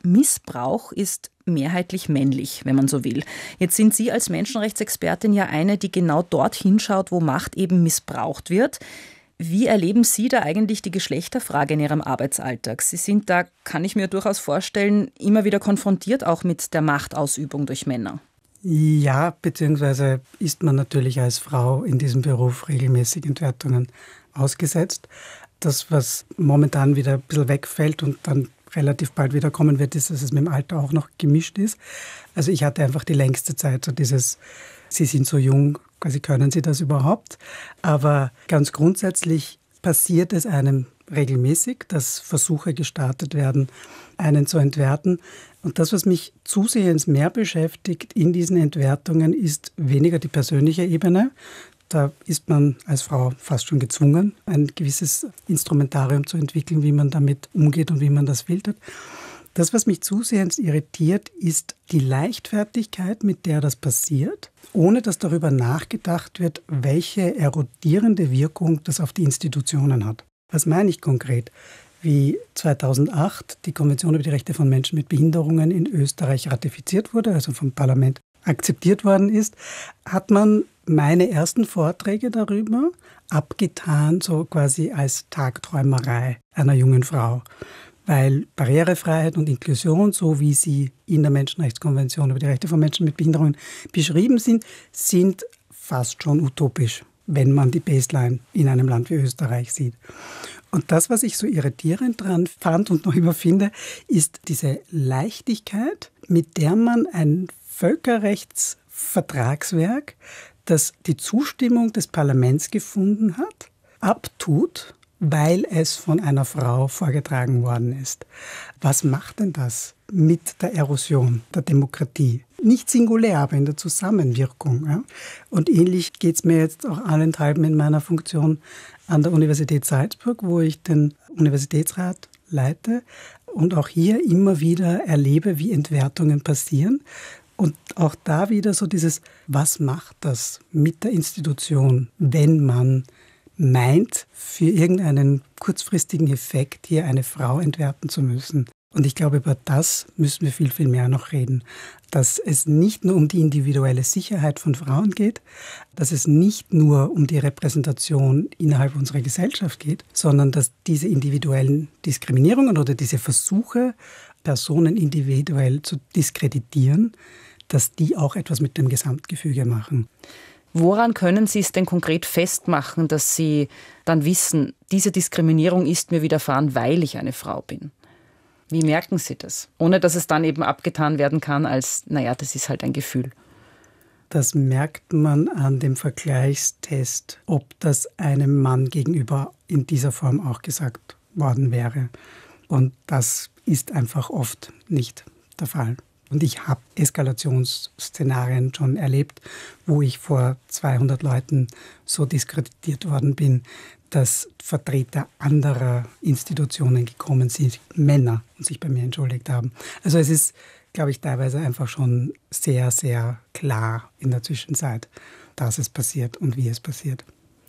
Missbrauch ist mehrheitlich männlich, wenn man so will. Jetzt sind Sie als Menschenrechtsexpertin ja eine, die genau dort hinschaut, wo Macht eben missbraucht wird. Wie erleben Sie da eigentlich die Geschlechterfrage in Ihrem Arbeitsalltag? Sie sind da, kann ich mir durchaus vorstellen, immer wieder konfrontiert auch mit der Machtausübung durch Männer. Ja, beziehungsweise ist man natürlich als Frau in diesem Beruf regelmäßig Entwertungen ausgesetzt. Das, was momentan wieder ein bisschen wegfällt und dann relativ bald wieder kommen wird, ist, dass es mit dem Alter auch noch gemischt ist. Also ich hatte einfach die längste Zeit so dieses, Sie sind so jung, quasi können Sie das überhaupt? Aber ganz grundsätzlich passiert es einem regelmäßig, dass Versuche gestartet werden, einen zu entwerten. Und das, was mich zusehends mehr beschäftigt in diesen Entwertungen, ist weniger die persönliche Ebene. Da ist man als Frau fast schon gezwungen, ein gewisses Instrumentarium zu entwickeln, wie man damit umgeht und wie man das filtert. Das, was mich zusehends irritiert, ist die Leichtfertigkeit, mit der das passiert, ohne dass darüber nachgedacht wird, welche erodierende Wirkung das auf die Institutionen hat. Was meine ich konkret? Wie 2008 die Konvention über die Rechte von Menschen mit Behinderungen in Österreich ratifiziert wurde, also vom Parlament akzeptiert worden ist, hat man meine ersten Vorträge darüber abgetan, so quasi als Tagträumerei einer jungen Frau. Weil Barrierefreiheit und Inklusion, so wie sie in der Menschenrechtskonvention über die Rechte von Menschen mit Behinderungen beschrieben sind fast schon utopisch, wenn man die Baseline in einem Land wie Österreich sieht. Und das, was ich so irritierend dran fand und noch immer finde, ist diese Leichtigkeit, mit der man ein Völkerrechtsvertragswerk, das die Zustimmung des Parlaments gefunden hat, abtut, weil es von einer Frau vorgetragen worden ist. Was macht denn das mit der Erosion der Demokratie? Nicht singulär, aber in der Zusammenwirkung. Ja? Und ähnlich geht es mir jetzt auch allenthalben in meiner Funktion an der Universität Salzburg, wo ich den Universitätsrat leite und auch hier immer wieder erlebe, wie Entwertungen passieren. Und auch da wieder so dieses, was macht das mit der Institution, wenn man meint, für irgendeinen kurzfristigen Effekt hier eine Frau entwerten zu müssen. Und ich glaube, über das müssen wir viel, viel mehr noch reden. Dass es nicht nur um die individuelle Sicherheit von Frauen geht, dass es nicht nur um die Repräsentation innerhalb unserer Gesellschaft geht, sondern dass diese individuellen Diskriminierungen oder diese Versuche, Personen individuell zu diskreditieren, dass die auch etwas mit dem Gesamtgefüge machen. Woran können Sie es denn konkret festmachen, dass Sie dann wissen, diese Diskriminierung ist mir widerfahren, weil ich eine Frau bin? Wie merken Sie das? Ohne dass es dann eben abgetan werden kann als, naja, das ist halt ein Gefühl. Das merkt man an dem Vergleichstest, ob das einem Mann gegenüber in dieser Form auch gesagt worden wäre. Und das ist einfach oft nicht der Fall. Und ich habe Eskalationsszenarien schon erlebt, wo ich vor 200 Leuten so diskreditiert worden bin, dass Vertreter anderer Institutionen gekommen sind, Männer, und sich bei mir entschuldigt haben. Also es ist, glaube ich, teilweise einfach schon sehr, sehr klar in der Zwischenzeit, dass es passiert und wie es passiert.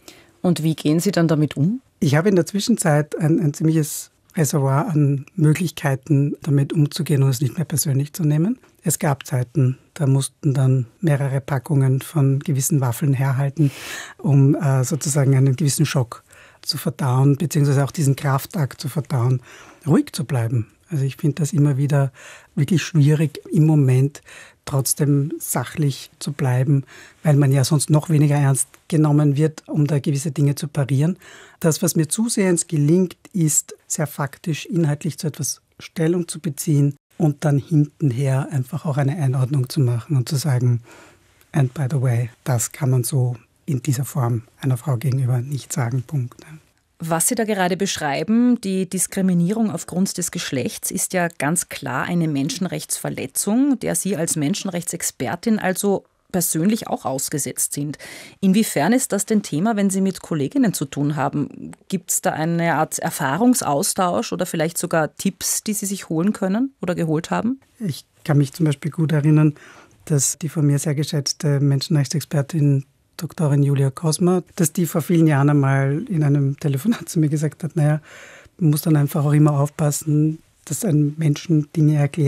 Und wie gehen Sie dann damit um? Ich habe in der Zwischenzeit ein ziemliches Reservoir an Möglichkeiten, damit umzugehen und es nicht mehr persönlich zu nehmen. Es gab Zeiten, da mussten dann mehrere Packungen von gewissen Waffeln herhalten, um sozusagen einen gewissen Schock zu verdauen, beziehungsweise auch diesen Kraftakt zu verdauen, ruhig zu bleiben. Also ich finde das immer wieder wirklich schwierig, im Moment trotzdem sachlich zu bleiben, weil man ja sonst noch weniger ernst genommen wird, um da gewisse Dinge zu parieren. Das, was mir zusehends gelingt, ist sehr faktisch, inhaltlich zu etwas Stellung zu beziehen und dann hintenher einfach auch eine Einordnung zu machen und zu sagen, and by the way, das kann man so in dieser Form einer Frau gegenüber nicht sagen, Punkt. Was Sie da gerade beschreiben, die Diskriminierung aufgrund des Geschlechts, ist ja ganz klar eine Menschenrechtsverletzung, der Sie als Menschenrechtsexpertin also persönlich auch ausgesetzt sind. Inwiefern ist das denn Thema, wenn Sie mit Kolleginnen zu tun haben? Gibt es da eine Art Erfahrungsaustausch oder vielleicht sogar Tipps, die Sie sich holen können oder geholt haben? Ich kann mich zum Beispiel gut erinnern, dass die von mir sehr geschätzte Menschenrechtsexpertin Doktorin Julia Kosma, dass die vor vielen Jahren einmal in einem Telefonat zu mir gesagt hat, naja, man muss dann einfach auch immer aufpassen, dass ein Menschen Dinge erklärt,